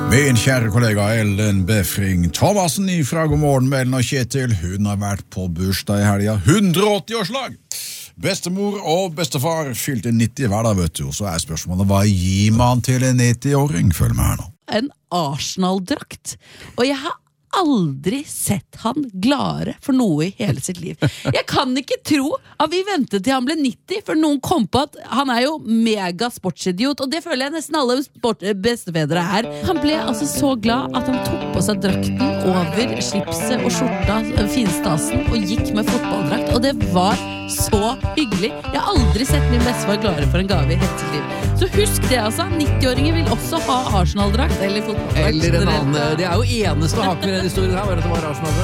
Min kjære kollega Ellen Befring Thomasen fra God morgen med Ellen og Kjetil. Hun har vært på bursdag i helga. 180-årslag! Bestemor og bestefar fylte 90 hver dag, vet du. Så spørsmålet, hva gir man til en 90-åring? Følg med her nå. En Arsenal-drakt. Og jeg har aldri sett han gladere for noe i hele sitt liv. Jeg kan ikke tro at vi ventet til han ble 90, for noen kom på at han jo mega sportsidiot, og det føler jeg nesten alle bestefedre her. Han ble altså så glad at han tok på seg drakten over slipset og skjorta, finstasen, og gikk med fotballdrakt, og det var så hyggelig. Jeg har aldri sett min bestefar gladere for en gave i hele sitt liv. Så husk det altså, 90-åringer vil også ha Arsenal-drakt eller fotballdrakt. Eller en annen, det jo eneste å ha med den historien her, var at det var Arsenal.